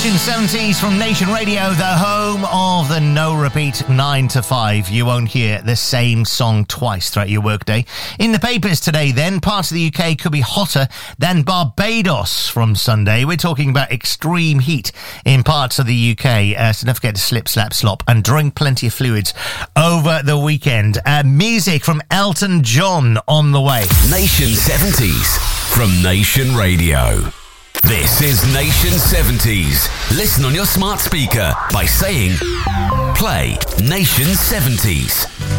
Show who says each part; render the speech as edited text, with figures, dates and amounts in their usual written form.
Speaker 1: Nation 70s from Nation Radio, the home of the no repeat 9 to 5. You won't hear the same song twice throughout your workday. In the papers today then, parts of the UK could be hotter than Barbados from Sunday. We're talking about extreme heat in parts of the UK, so don't forget to slip, slap, slop and drink plenty of fluids over the weekend. Music from Elton John on the way.
Speaker 2: Nation 70s from Nation Radio. This is Nation 70s. Listen on your smart speaker by saying, play Nation 70s.